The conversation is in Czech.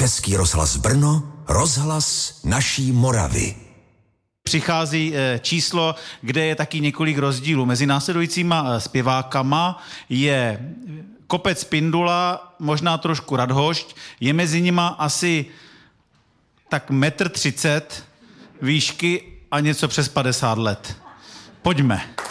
Český rozhlas Brno, rozhlas naší Moravy. Přichází číslo, kde je taky několik rozdílů. Mezi následujícíma zpěvákama je Kopec Pindula, možná trošku Radhošť, je mezi nima asi tak 1,30 m výšky a něco přes 50 let. Pojďme.